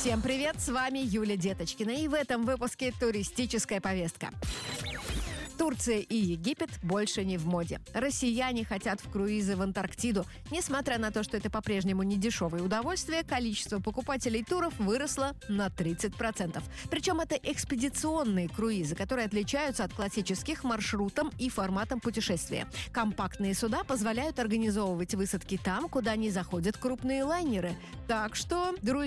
Всем привет, с вами Юлия Деточкина, и в этом выпуске туристическая повестка. Турция и Египет больше не в моде. Россияне хотят в круизы в Антарктиду. Несмотря на то, что это по-прежнему не дешевое удовольствие, количество покупателей туров выросло на 30%. Причем это экспедиционные круизы, которые отличаются от классических маршрутом и форматом путешествия. Компактные суда позволяют организовывать высадки там, куда не заходят крупные лайнеры. Так что, друзья,